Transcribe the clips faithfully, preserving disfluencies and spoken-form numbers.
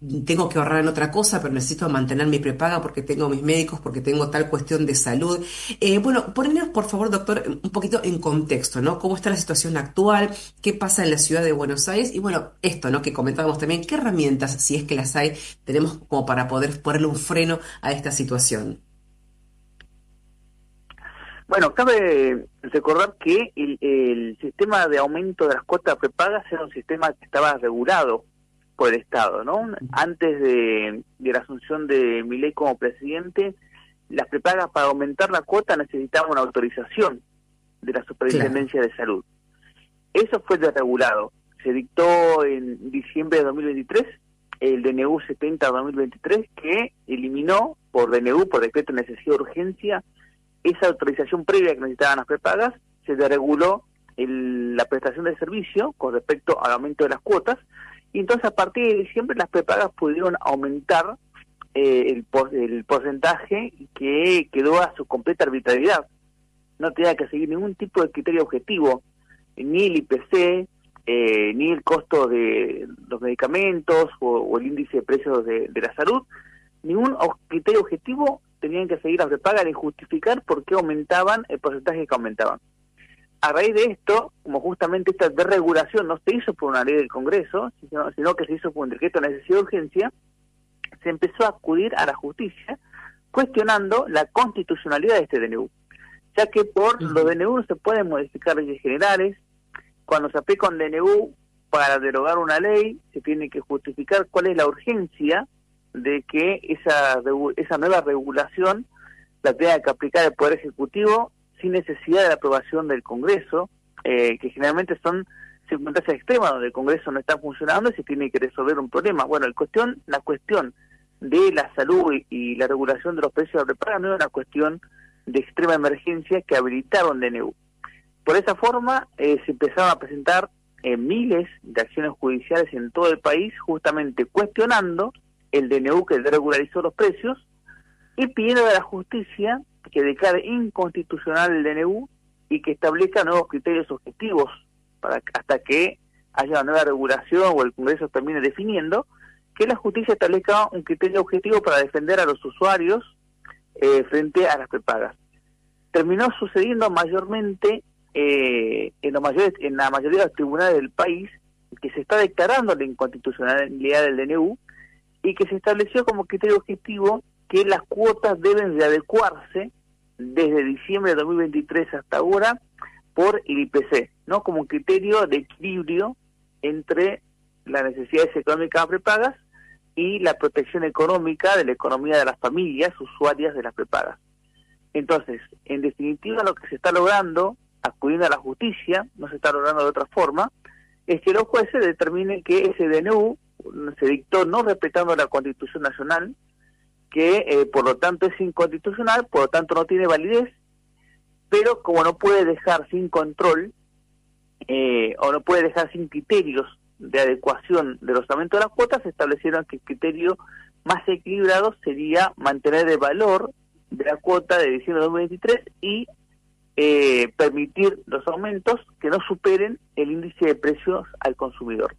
tengo que ahorrar en otra cosa, pero necesito mantener mi prepaga porque tengo mis médicos, porque tengo tal cuestión de salud. Eh, bueno, ponernos, por favor, doctor, un poquito en contexto, ¿no? ¿Cómo está la situación actual? ¿Qué pasa en la ciudad de Buenos Aires? Y bueno, esto, ¿no? Que comentábamos también, ¿qué herramientas, si es que las hay, tenemos como para poder ponerle un freno a esta situación? Bueno, cabe recordar que el, el sistema de aumento de las cuotas prepagas era un sistema que estaba regulado por el Estado, ¿no? Antes de, de la asunción de Milei como presidente, las prepagas para aumentar la cuota necesitaban una autorización de la Claro. Superintendencia de Salud. Eso fue desregulado. Se dictó en diciembre de dos mil veintitrés el D N U setenta dos mil veintitrés, que eliminó por D N U, por decreto de necesidad de urgencia, esa autorización previa que necesitaban las prepagas. Se desreguló el, la prestación de servicio con respecto al aumento de las cuotas, y entonces a partir de diciembre las prepagas pudieron aumentar eh, el, por, el porcentaje que quedó a su completa arbitrariedad. No tenía que seguir ningún tipo de criterio objetivo, ni el I P C, eh, ni el costo de los medicamentos o, o el índice de precios de, de la salud. Ningún criterio objetivo tenían que seguir las prepagas ni justificar por qué aumentaban el porcentaje que aumentaban. A raíz de esto, como justamente esta desregulación no se hizo por una ley del Congreso, sino, sino que se hizo por un decreto de necesidad de urgencia, se empezó a acudir a la justicia cuestionando la constitucionalidad de este D N U, ya que por los Ujú. D N U no se pueden modificar leyes generales. Cuando se aplica un D N U para derogar una ley, se tiene que justificar cuál es la urgencia de que esa, esa nueva regulación la tenga que aplicar el Poder Ejecutivo sin necesidad de la aprobación del Congreso, eh, que generalmente son circunstancias extremas donde el Congreso no está funcionando y se tiene que resolver un problema. Bueno, el cuestión, la cuestión de la salud y, y la regulación de los precios de la prepaga no es una cuestión de extrema emergencia que habilitaron D N U. Por esa forma eh, se empezaron a presentar eh, miles de acciones judiciales en todo el país, justamente cuestionando el D N U que regularizó los precios y pidiendo a la justicia que declare inconstitucional el D N U y que establezca nuevos criterios objetivos para hasta que haya una nueva regulación o el Congreso termine definiendo, que la justicia establezca un criterio objetivo para defender a los usuarios eh, frente a las prepagas. Terminó sucediendo mayormente eh, en, los mayores, en la mayoría de los tribunales del país, que se está declarando la inconstitucionalidad del D N U y que se estableció como criterio objetivo que las cuotas deben de adecuarse desde diciembre de dos mil veintitrés hasta ahora por el I P C, ¿no? Como un criterio de equilibrio entre las necesidades económicas prepagas y la protección económica de la economía de las familias usuarias de las prepagas. Entonces, en definitiva, lo que se está logrando, acudiendo a la justicia, no se está logrando de otra forma, es que los jueces determinen que ese D N U se dictó no respetando la Constitución Nacional, que eh, por lo tanto es inconstitucional, por lo tanto no tiene validez, pero como no puede dejar sin control eh, o no puede dejar sin criterios de adecuación de los aumentos de las cuotas, se establecieron que el criterio más equilibrado sería mantener el valor de la cuota de diciembre de dos mil veintitrés y eh, permitir los aumentos que no superen el índice de precios al consumidor.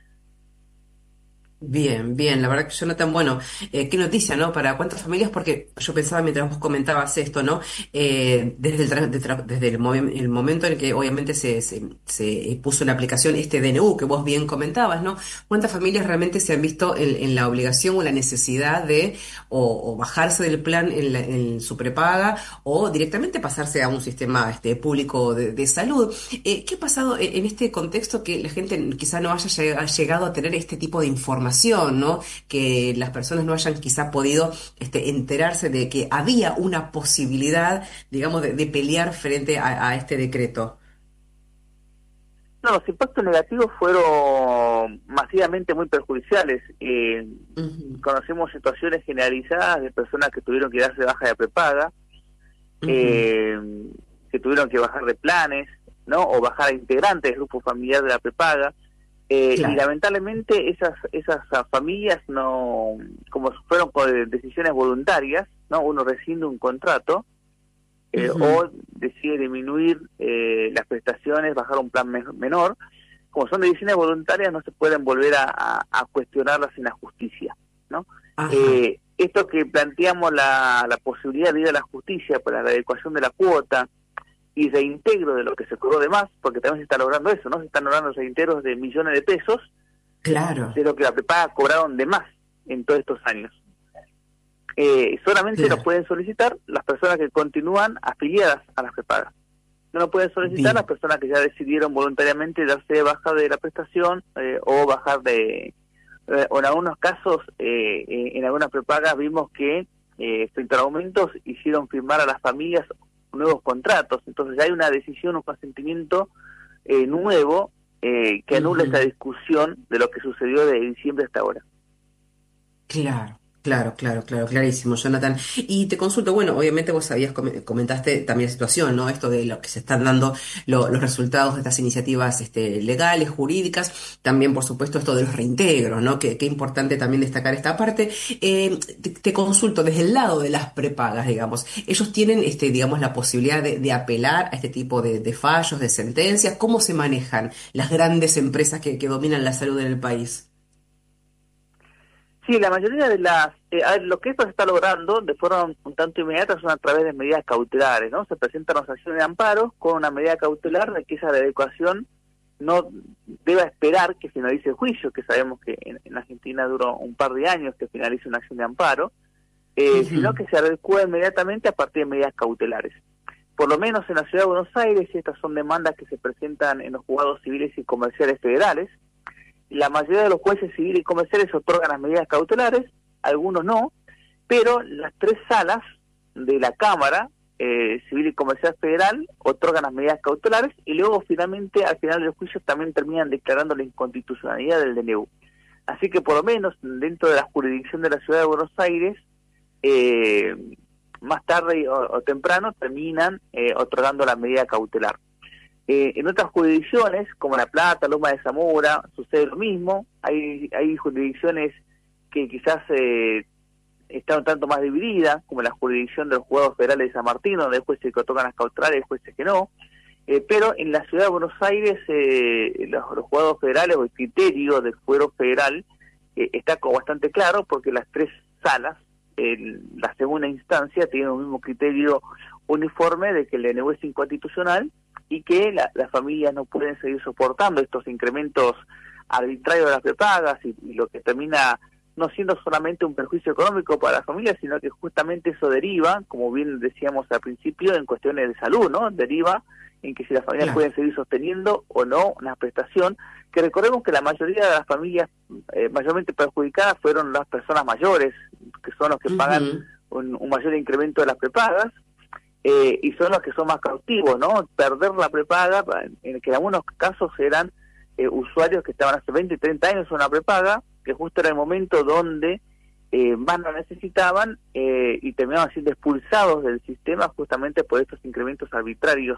Bien, bien, la verdad que Jonathan, bueno, eh, qué noticia, ¿no? Para cuántas familias, porque yo pensaba mientras vos comentabas esto, ¿no? Eh, desde el, tra- de tra- desde el, momen- el momento en que obviamente se, se, se puso en aplicación este D N U que vos bien comentabas, ¿no? ¿Cuántas familias realmente se han visto en, en la obligación o la necesidad de o, o bajarse del plan en, la- en su prepaga o directamente pasarse a un sistema este, público de, de salud? Eh, ¿qué ha pasado en, en este contexto que la gente quizá no haya lleg- ha llegado a tener este tipo de información, ¿no? Que las personas no hayan quizá podido este, enterarse de que había una posibilidad, digamos, de, de pelear frente a, a este decreto. No, los impactos negativos fueron masivamente muy perjudiciales. Eh, Ujú, conocemos situaciones generalizadas de personas que tuvieron que darse de baja de prepaga, ujú. eh, que tuvieron que bajar de planes, ¿no? O bajar a integrantes del grupo familiar de la prepaga. Eh, y Claro. lamentablemente esas esas ah, familias no, como fueron por decisiones voluntarias, ¿no? Uno rescinde un contrato eh, Ujú. o decide disminuir eh, las prestaciones, bajar a un plan me- menor. como son decisiones voluntarias, no se pueden volver a, a, a cuestionarlas en la justicia, ¿no? Ajá, Eh, esto que planteamos la, la posibilidad de ir a la justicia para la adecuación de la cuota y reintegro de lo que se cobró de más, porque también se está logrando eso, ¿no? Se están logrando reintegros de millones de pesos claro, de lo que la prepaga cobraron de más en todos estos años. Eh, solamente lo claro, pueden solicitar las personas que continúan afiliadas a las prepagas. No lo pueden solicitar las bien. personas que ya decidieron voluntariamente darse de baja de la prestación eh, o bajar de... Eh, o en algunos casos, eh, eh, en algunas prepagas vimos que eh, frente a aumentos hicieron firmar a las familias nuevos contratos. Entonces ya hay una decisión, un consentimiento eh, nuevo eh, que anula esta Ujú. discusión de lo que sucedió de diciembre hasta ahora. Claro, claro, claro, claro, clarísimo, Jonathan. Y te consulto, bueno, obviamente vos habías come- comentaste también la situación, ¿no? Esto de lo que se están dando lo- los resultados de estas iniciativas este, legales, jurídicas, también por supuesto esto de los reintegros, ¿no? Que qué importante también destacar esta parte. Eh, te, te consulto desde el lado de las prepagas, digamos, ellos tienen, este, digamos, la posibilidad de, de apelar a este tipo de, de fallos, de sentencias. ¿Cómo se manejan las grandes empresas que, que dominan la salud en el país? Sí, la mayoría de las... eh, a ver, lo que esto se está logrando de forma un, un tanto inmediata son a través de medidas cautelares, ¿no? Se presentan las acciones de amparo con una medida cautelar de que esa adecuación no deba esperar que finalice el juicio, que sabemos que en, en Argentina duró un par de años que finalice una acción de amparo, eh, sino Ujú, que se adecua inmediatamente a partir de medidas cautelares. Por lo menos en la Ciudad de Buenos Aires, y estas son demandas que se presentan en los juzgados civiles y comerciales federales, la mayoría de los jueces civiles y comerciales otorgan las medidas cautelares, algunos no, pero las tres salas de la Cámara eh, Civil y Comercial Federal otorgan las medidas cautelares y luego finalmente al final del juicio también terminan declarando la inconstitucionalidad del D N U. Así que por lo menos dentro de la jurisdicción de la Ciudad de Buenos Aires, eh, más tarde o, o temprano terminan eh, otorgando la medida cautelar. Eh, en otras jurisdicciones, como La Plata, Loma de Zamora, sucede lo mismo. Hay, hay jurisdicciones que quizás eh, están un tanto más divididas, como la jurisdicción de los juzgados federales de San Martín, donde hay jueces que otorgan las cautelares y jueces que no. Eh, pero en la Ciudad de Buenos Aires, eh, los, los juzgados federales o el criterio del fuero federal eh, está como bastante claro, porque las tres salas, eh, la segunda instancia, tienen un mismo criterio uniforme de que el D N U es inconstitucional y que la, las familias no pueden seguir soportando estos incrementos arbitrarios de las prepagas y, y lo que termina no siendo solamente un perjuicio económico para las familias, sino que justamente eso deriva, como bien decíamos al principio, en cuestiones de salud, ¿no? Deriva en que si las familias claro. pueden seguir sosteniendo o no una prestación, que recordemos que la mayoría de las familias eh, mayormente perjudicadas fueron las personas mayores, que son los que pagan Ujú, un, un mayor incremento de las prepagas, eh, y son los que son más cautivos, ¿no? Perder la prepaga, en que en algunos casos eran eh, usuarios que estaban hace veinte, treinta años en una prepaga, que justo era el momento donde eh, más lo necesitaban eh, y terminaban siendo expulsados del sistema justamente por estos incrementos arbitrarios,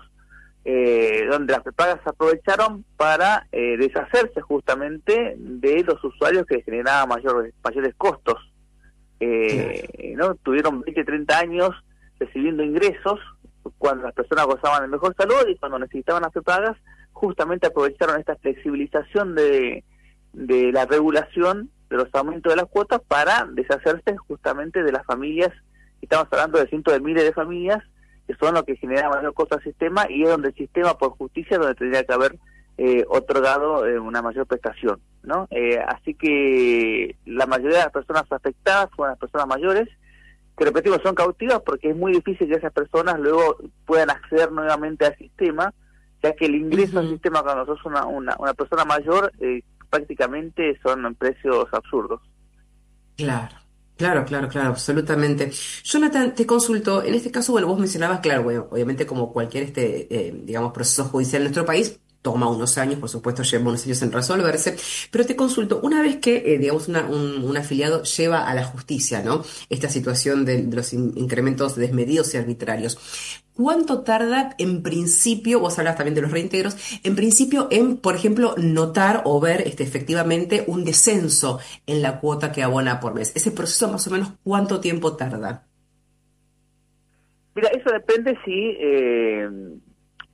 eh, donde las prepagas se aprovecharon para eh, deshacerse justamente de los usuarios que generaban mayores, mayores costos. claro. Eh, ¿no? Tuvieron veinte, treinta años recibiendo ingresos cuando las personas gozaban de mejor salud y cuando necesitaban las prepagas, justamente aprovecharon esta flexibilización de, de la regulación de los aumentos de las cuotas para deshacerse justamente de las familias. Estamos hablando de cientos de miles de familias que son los que generan mayor costo al sistema y es donde el sistema por justicia donde tendría que haber eh, otorgado eh, una mayor prestación, ¿no? Eh, así que la mayoría de las personas afectadas son las personas mayores, que repetimos son cautivas porque es muy difícil que esas personas luego puedan acceder nuevamente al sistema, ya que el ingreso al Ujú, sistema cuando sos una, una, una persona mayor eh, prácticamente son precios absurdos. claro. Claro, claro, claro, absolutamente. Jonathan, te consulto, en este caso, bueno, vos mencionabas, claro, bueno, obviamente como cualquier este, eh, digamos, proceso judicial en nuestro país, toma unos años, por supuesto, lleva unos años en resolverse, pero te consulto, una vez que, eh, digamos, una- un, un afiliado lleva a la justicia, ¿no? Esta situación de, de los in- incrementos desmedidos y arbitrarios. ¿Cuánto tarda en principio, vos hablas también de los reintegros, en principio en, por ejemplo, notar o ver este, efectivamente un descenso en la cuota que abona por mes? Ese proceso más o menos, ¿cuánto tiempo tarda? Mira, eso depende si... Eh,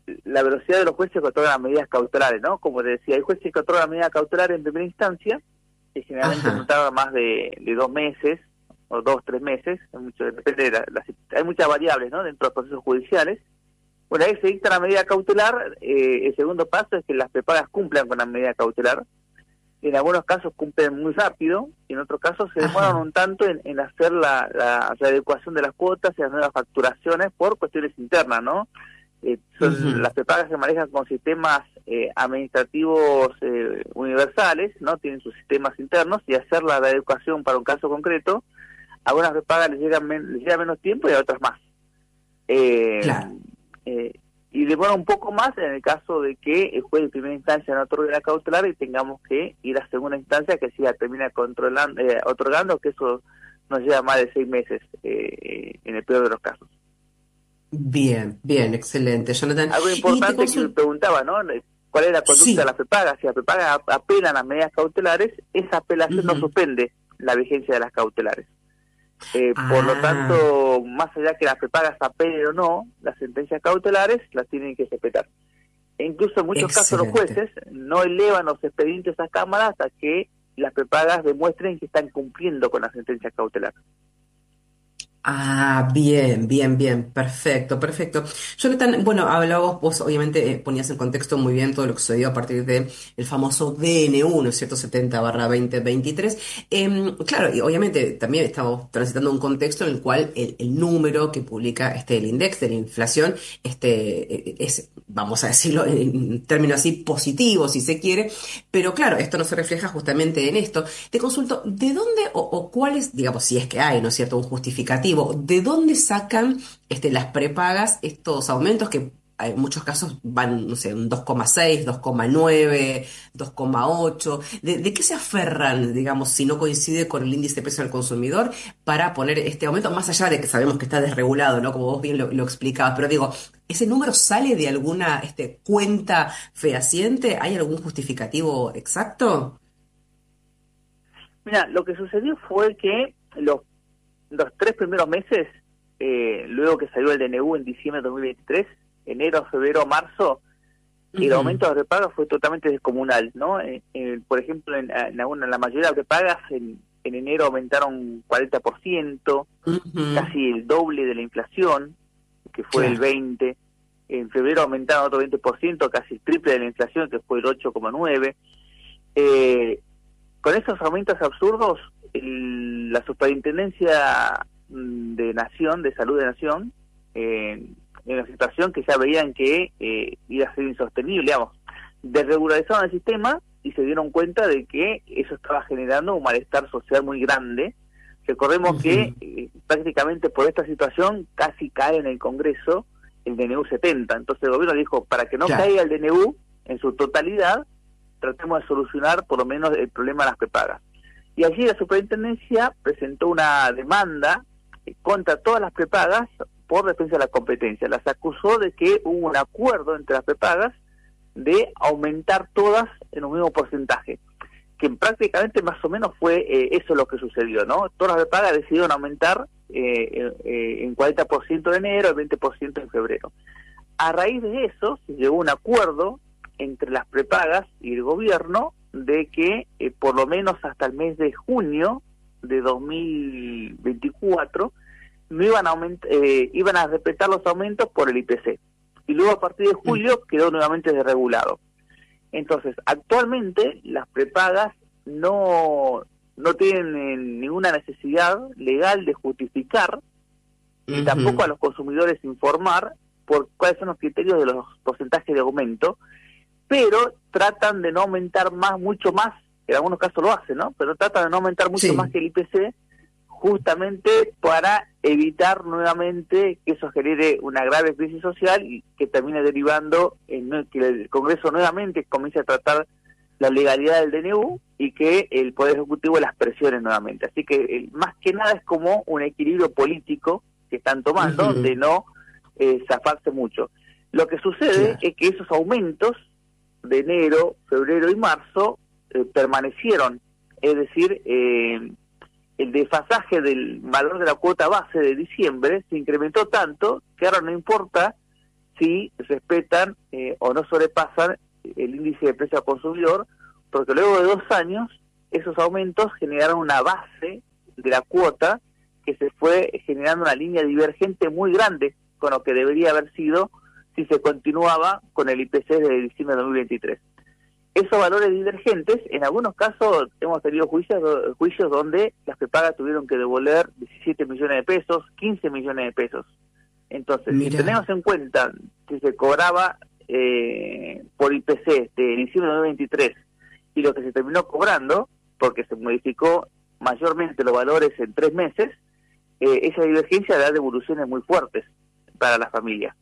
la velocidad de los jueces que otorgan las medidas cautelares, ¿no? Como te decía, hay jueces que otorgan medidas cautelares en primera instancia, que generalmente Ajá. no tardan más de, de dos meses, o dos, tres meses, mucho, depende de la, la, hay muchas variables, ¿no?, dentro de los procesos judiciales. Una vez que se dicta la medida cautelar, eh, el segundo paso es que las prepagas cumplan con la medida cautelar. En algunos casos cumplen muy rápido, y en otros casos se demoran Ajá. un tanto en, en hacer la, la readecuación de las cuotas y las nuevas facturaciones por cuestiones internas, ¿no? Eh, son Ujú. las prepagas se manejan con sistemas eh, administrativos eh, universales, ¿no? Tienen sus sistemas internos, y hacer la readecuación para un caso concreto, a algunas prepagas les llega, men les llega menos tiempo y a otras más. Eh, Claro. eh, y demora un poco más en el caso de que el juez de primera instancia no otorgue la cautelar y tengamos que ir a segunda instancia, que sí la termina controlando, eh, otorgando, que eso nos lleva más de seis meses eh, en el peor de los casos. Bien, bien, excelente, Jonathan. Algo Y te importante que me consulto, preguntaba, ¿no? ¿Cuál es la conducta de sí. las prepagas? Si las prepagas apelan las medidas cautelares, esa apelación no Ujú. suspende la vigencia de las cautelares. Eh, por lo Ah, tanto, más allá que las prepagas apelen o no, las sentencias cautelares las tienen que respetar. E incluso en muchos casos los excelente. jueces no elevan los expedientes a cámara hasta que las prepagas demuestren que están cumpliendo con la sentencia cautelar. Ah, bien, bien, bien, perfecto, perfecto. Jonathan, bueno, hablabas, vos obviamente eh, ponías en contexto muy bien todo lo que sucedió a partir de el famoso D N U, ¿no es cierto?, setenta barra veinte veintitrés. Em, claro, y obviamente también estamos transitando un contexto en el cual el, el número que publica este, el index de la inflación, este, eh, es, vamos a decirlo en términos así, positivos, si se quiere, pero claro, esto no se refleja justamente en esto. Te consulto, ¿de dónde o, o cuál es, digamos, si es que hay, ¿no es cierto?, un justificativo, ¿de dónde sacan este, las prepagas estos aumentos que en muchos casos van, no sé, un dos coma seis, dos coma nueve, dos coma ocho? ¿De, de qué se aferran, digamos, si no coincide con el índice de precio al consumidor para poner este aumento, más allá de que sabemos que está desregulado, ¿no? Como vos bien lo, lo explicabas, pero digo, ¿ese número sale de alguna este, cuenta fehaciente? ¿Hay algún justificativo exacto? Mira, lo que sucedió fue que los, los tres primeros meses, eh, luego que salió el D N U en diciembre de dos mil veintitrés, enero, febrero, marzo, el Ujú, aumento de prepagas fue totalmente descomunal, ¿no? Eh, eh, por ejemplo, en, en, alguna- en la mayoría de prepagas en, en enero aumentaron cuarenta por ciento, ujú, casi el doble de la inflación, que fue el claro. veinte por ciento. En febrero aumentaron otro veinte por ciento, casi el triple de la inflación, que fue el ocho coma nueve por ciento. Eh, con esos aumentos absurdos, el- la Superintendencia mm, de Nación, de Salud de Nación, eh, en una situación que ya veían que eh, iba a ser insostenible, digamos, desregularizaron el sistema y se dieron cuenta de que eso estaba generando un malestar social muy grande. Recordemos que Ujú, eh, prácticamente por esta situación casi cae en el Congreso el D N U setenta. Entonces el gobierno dijo, para que no claro. caiga el D N U en su totalidad, tratemos de solucionar por lo menos el problema de las prepagas. Y allí la superintendencia presentó una demanda eh, contra todas las prepagas por defensa de la competencia. Las acusó de que hubo un acuerdo entre las prepagas de aumentar todas en un mismo porcentaje, que prácticamente más o menos fue eh, eso lo que sucedió, ¿no? Todas las prepagas decidieron aumentar eh, eh, en cuarenta por ciento de enero, el veinte por ciento en febrero. A raíz de eso se llegó a un acuerdo entre las prepagas y el gobierno de que eh, por lo menos hasta el mes de junio de dos mil veinticuatro no iban a aument eh, iban a respetar los aumentos por el I P C, y luego a partir de Mm, julio quedó nuevamente desregulado. Entonces, actualmente las prepagas no no tienen eh, ninguna necesidad legal de justificar, ni tampoco a ujú, los consumidores informar por cuáles son los criterios de los porcentajes de aumento, pero tratan de no aumentar más, mucho más, en algunos casos lo hacen, ¿no? Pero tratan de no aumentar mucho más sí. que el I P C, justamente para evitar nuevamente que eso genere una grave crisis social y que termine derivando en que el Congreso nuevamente comience a tratar la legalidad del D N U y que el Poder Ejecutivo las presione nuevamente. Así que eh, más que nada es como un equilibrio político que están tomando de Ujú, no eh, zafarse mucho. Lo que sucede claro. es que esos aumentos de enero, febrero y marzo eh, permanecieron, es decir, eh, el desfasaje del valor de la cuota base de diciembre se incrementó tanto que ahora no importa si respetan eh, o no sobrepasan el índice de precio al consumidor, porque luego de dos años esos aumentos generaron una base de la cuota que se fue generando una línea divergente muy grande con lo que debería haber sido si se continuaba con el I P C de diciembre de dos mil veintitrés. Esos valores divergentes, en algunos casos hemos tenido juicios, juicios donde las prepagas tuvieron que devolver diecisiete millones de pesos, quince millones de pesos. Entonces, Mirá. si tenemos en cuenta que se cobraba eh, por I P C de diciembre de dos mil veintitrés y lo que se terminó cobrando, porque se modificó mayormente los valores en tres meses, eh, esa divergencia da devoluciones muy fuertes para la familia.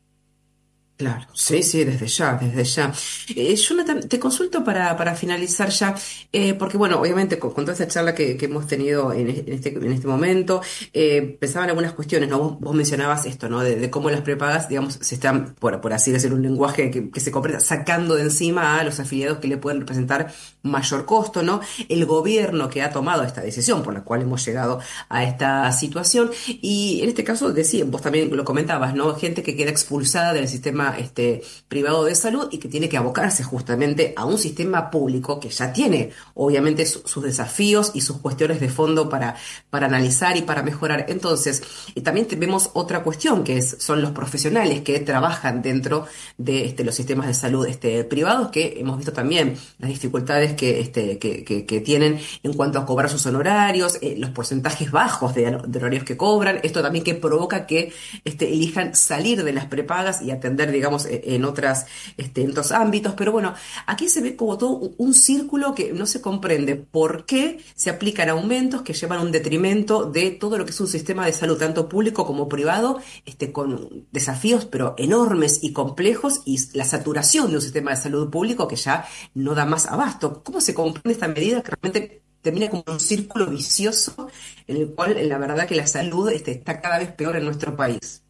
Claro, sí, sí, desde ya, desde ya. Eh, Jonathan, te consulto para, para finalizar ya, eh, porque bueno, obviamente con, con toda esta charla que, que hemos tenido en, en este, en este momento, eh, pensaban algunas cuestiones, ¿no? Vos, vos mencionabas esto, ¿no? De, de cómo las prepagas, digamos, se están, por, por así decirlo, un lenguaje que, que se comprenda, sacando de encima a los afiliados que le pueden representar mayor costo, ¿no? El gobierno que ha tomado esta decisión por la cual hemos llegado a esta situación, y en este caso, decía, vos también lo comentabas, ¿no? Gente que queda expulsada del sistema Este, privado de salud y que tiene que abocarse justamente a un sistema público que ya tiene obviamente su, sus desafíos y sus cuestiones de fondo para, para analizar y para mejorar. Entonces, y también tenemos otra cuestión que es, son los profesionales que trabajan dentro de este, los sistemas de salud este, privados, que hemos visto también las dificultades que, este, que, que, que tienen en cuanto a cobrar sus honorarios, eh, los porcentajes bajos de, de horarios que cobran, esto también que provoca que este, elijan salir de las prepagas y atender, digamos, en otras, este, en otros ámbitos, pero bueno, aquí se ve como todo un, un círculo que no se comprende por qué se aplican aumentos que llevan a un detrimento de todo lo que es un sistema de salud, tanto público como privado, este, con desafíos pero enormes y complejos, y la saturación de un sistema de salud público que ya no da más abasto. ¿Cómo se comprende esta medida que realmente termina como un círculo vicioso en el cual la verdad que la salud este, está cada vez peor en nuestro país?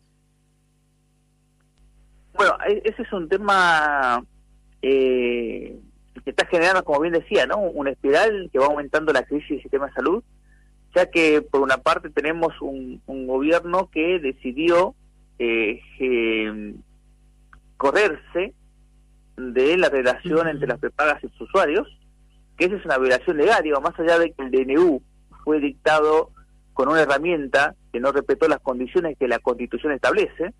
Bueno, ese es un tema eh, que está generando, como bien decía, ¿no? Una espiral que va aumentando la crisis del sistema de salud, ya que por una parte tenemos un, un gobierno que decidió eh, eh, correrse de la relación entre las prepagas y sus usuarios, que esa es una violación legal, digo, más allá de que el D N U fue dictado con una herramienta que no respetó las condiciones que la Constitución establece.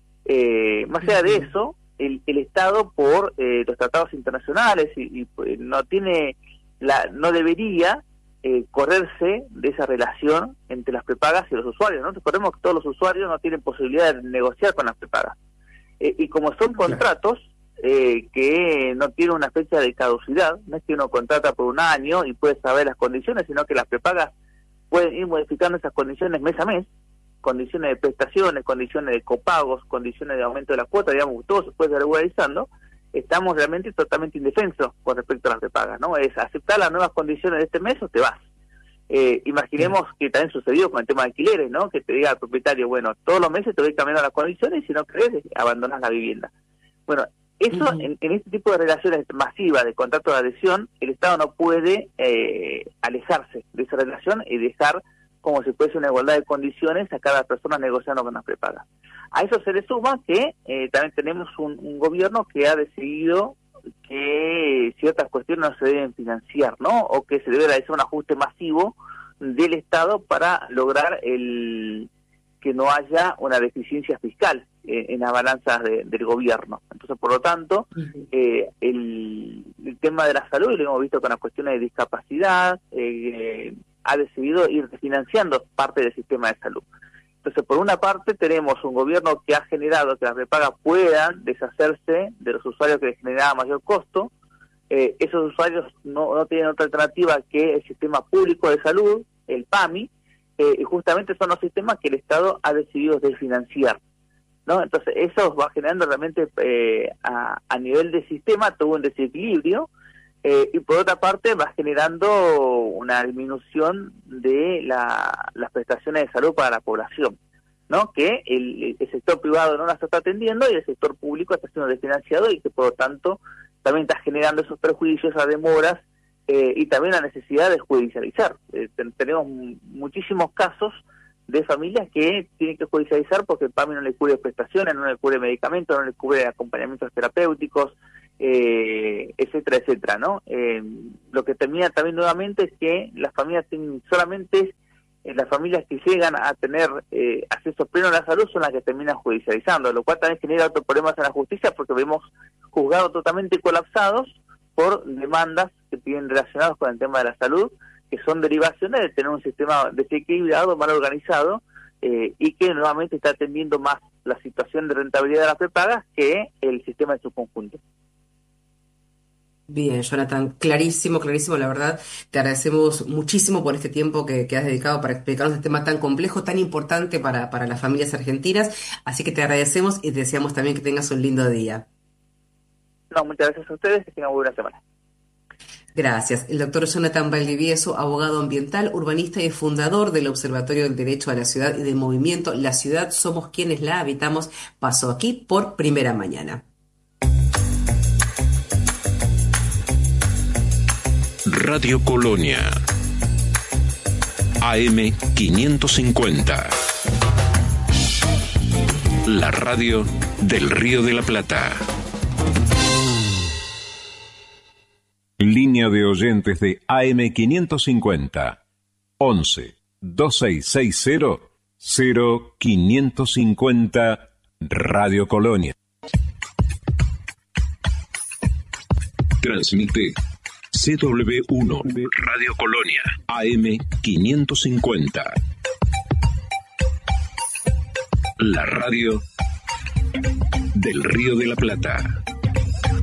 Eh, más allá de eso, el, el Estado por eh, los tratados internacionales y, y pues, no tiene, la, no debería eh, correrse de esa relación entre las prepagas y los usuarios, ¿no? Recordemos que todos los usuarios no tienen posibilidad de negociar con las prepagas. Eh, y como son contratos eh, que no tienen una fecha de caducidad, no es que uno contrata por un año y puede saber las condiciones, sino que las prepagas pueden ir modificando esas condiciones mes a mes, condiciones de prestaciones, condiciones de copagos, condiciones de aumento de la cuota, digamos, todo se puede ir regularizando. Estamos realmente totalmente indefensos con respecto a las prepagas, ¿no? Es aceptar las nuevas condiciones de este mes o te vas. Eh, imaginemos sí. que también sucedió con el tema de alquileres, ¿no? Que te diga al propietario, bueno, todos los meses te voy cambiando las condiciones y si no crees, abandonas la vivienda. Bueno, eso uh-huh. en, en este tipo de relaciones masivas de contrato de adhesión, el Estado no puede eh, alejarse de esa relación y dejar como si fuese una igualdad de condiciones a cada persona negociando con las prepagas. A eso se le suma que eh, también tenemos un, un gobierno que ha decidido que ciertas cuestiones no se deben financiar, ¿no? O que se debe realizar un ajuste masivo del Estado para lograr el que no haya una deficiencia fiscal eh, en las balanzas de, del gobierno. Entonces, por lo tanto, eh, el, el tema de la salud, lo hemos visto con las cuestiones de discapacidad, eh, ha decidido ir financiando parte del sistema de salud. Entonces, por una parte, tenemos un gobierno que ha generado que las prepagas puedan deshacerse de los usuarios que les generaba mayor costo. Eh, esos usuarios no, no tienen otra alternativa que el sistema público de salud, el PAMI, eh, y justamente son los sistemas que el Estado ha decidido desfinanciar, ¿no? Entonces, eso va generando realmente eh, a, a nivel de sistema todo un desequilibrio. Eh, y por otra parte va generando una disminución de la, las prestaciones de salud para la población, ¿no? Que el, el sector privado no las está atendiendo y el sector público está siendo desfinanciado y que por lo tanto también está generando esos perjuicios, esas demoras eh, y también la necesidad de judicializar. Eh, ten, tenemos muchísimos casos de familias que tienen que judicializar porque el PAMI no le cubre prestaciones, no le cubre medicamentos, no le cubre acompañamientos terapéuticos, eh, etcétera, etcétera, ¿no? Eh, lo que termina también nuevamente es que las familias tienen solamente, eh, las familias que llegan a tener eh, acceso pleno a la salud son las que terminan judicializando, lo cual también genera otros problemas en la justicia porque vemos juzgados totalmente colapsados por demandas que tienen relacionados con el tema de la salud, que son derivaciones de tener un sistema desequilibrado, mal organizado, eh, y que nuevamente está atendiendo más la situación de rentabilidad de las prepagas que el sistema en su conjunto. Bien, Jonathan, clarísimo, clarísimo, la verdad. Te agradecemos muchísimo por este tiempo que, que has dedicado para explicarnos este tema tan complejo, tan importante para, para las familias argentinas. Así que te agradecemos y te deseamos también que tengas un lindo día. No, muchas gracias a ustedes, que tengan muy buena semana. Gracias. El doctor Jonathan Valdivieso, abogado ambiental, urbanista y fundador del Observatorio del Derecho a la Ciudad y del movimiento La Ciudad Somos Quienes la Habitamos, pasó aquí por Primera Mañana. Radio Colonia, A M quinientos cincuenta, la radio del Río de la Plata. Línea de oyentes de A M quinientos cincuenta, once, veintiséis sesenta, cero quinientos cincuenta, Radio Colonia. Transmite C W uno, Radio Colonia, A M quinientos cincuenta. La radio del Río de la Plata.